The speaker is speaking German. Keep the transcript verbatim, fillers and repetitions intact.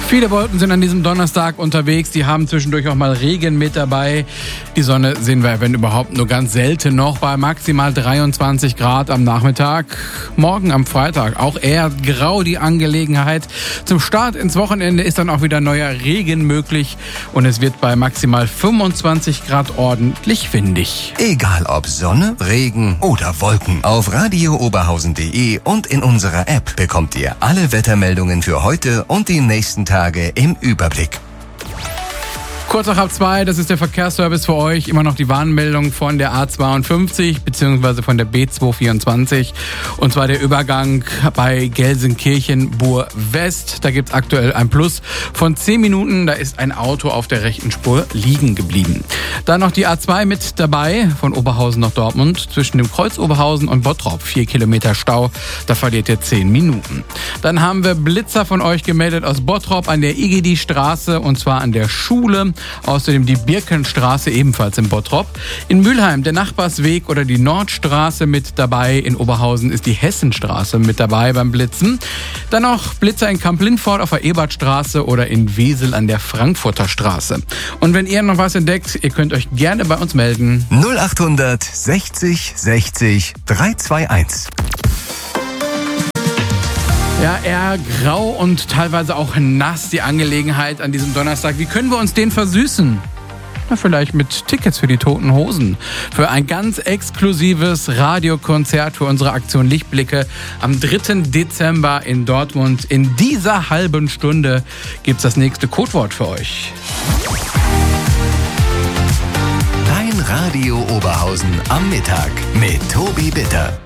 Viele Wolken sind an diesem Donnerstag unterwegs. Die haben zwischendurch auch mal Regen mit dabei. Die Sonne sehen wir, wenn überhaupt, nur ganz selten noch bei maximal dreiundzwanzig Grad am Nachmittag. Morgen am Freitag auch eher grau die Angelegenheit. Zum Start ins Wochenende ist dann auch wieder neuer Regen möglich. Und es wird bei maximal fünfundzwanzig Grad ordentlich windig. Egal ob Sonne, Regen oder Wolken. Auf radio oberhausen punkt de und in unserer App bekommt ihr alle Wettermeldungen für heute und die nächsten Tage im Überblick. Kurz nach halb zwei, das ist der Verkehrsservice für euch. Immer noch die Warnmeldung von der A zweiundfünfzig bzw. von der B zweihundertvierundzwanzig. Und zwar der Übergang bei Gelsenkirchen-Bur-West. Da gibt es aktuell ein Plus von zehn Minuten. Da ist ein Auto auf der rechten Spur liegen geblieben. Dann noch die A zwei mit dabei, von Oberhausen nach Dortmund. Zwischen dem Kreuz Oberhausen und Bottrop. Vier Kilometer Stau. Da verliert ihr zehn Minuten. Dann haben wir Blitzer von euch gemeldet aus Bottrop an der Igedi-Straße. Und zwar an der Schule. Außerdem die Birkenstraße ebenfalls in Bottrop. In Mülheim der Nachbarsweg oder die Nordstraße mit dabei. In Oberhausen ist die Hessenstraße mit dabei beim Blitzen. Dann noch Blitzer in Kamp-Lindfort auf der Ebertstraße oder in Wesel an der Frankfurter Straße. Und wenn ihr noch was entdeckt, ihr könnt euch gerne bei uns melden. null achthundert sechzig sechzig dreihunderteinundzwanzig. Ja, eher grau und teilweise auch nass die Angelegenheit an diesem Donnerstag. Wie können wir uns den versüßen? Na, vielleicht mit Tickets für die Toten Hosen. Für ein ganz exklusives Radiokonzert für unsere Aktion Lichtblicke am dritten Dezember in Dortmund. In dieser halben Stunde gibt's das nächste Codewort für euch. Dein Radio Oberhausen am Mittag mit Tobi Bitter.